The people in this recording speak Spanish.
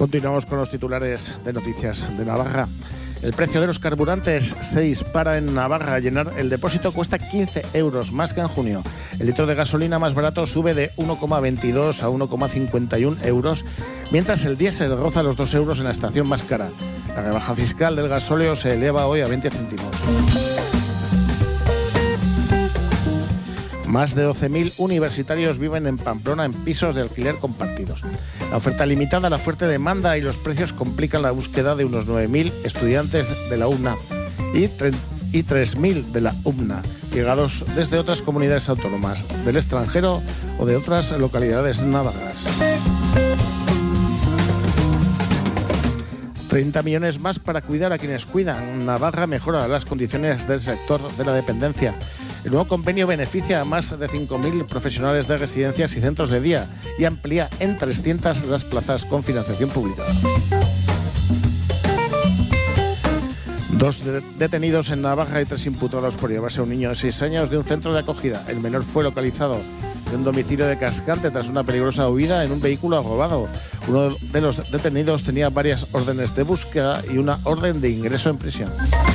Continuamos con los titulares de noticias de Navarra. El precio de los carburantes se dispara en Navarra. Llenar el depósito cuesta 15 euros más que en junio. El litro de gasolina más barato sube de 1,22 a 1,51 euros, mientras el diésel roza los 2 euros en la estación más cara. La rebaja fiscal del gasóleo se eleva hoy a 20 céntimos. Más de 12.000 universitarios viven en Pamplona en pisos de alquiler compartidos. La oferta limitada, la fuerte demanda y los precios complican la búsqueda de unos 9.000 estudiantes de la UNA y 3.000 de la UMNA, llegados desde otras comunidades autónomas, del extranjero o de otras localidades navarras. 30 millones más para cuidar a quienes cuidan. Navarra mejora las condiciones del sector de la dependencia. El nuevo convenio beneficia a más de 5.000 profesionales de residencias y centros de día y amplía en 300 las plazas con financiación pública. 2 detenidos en Navarra y 3 imputados por llevarse a un niño de 6 años de un centro de acogida. El menor fue localizado en un domicilio de Cascante tras una peligrosa huida en un vehículo robado. Uno de los detenidos tenía varias órdenes de búsqueda y una orden de ingreso en prisión.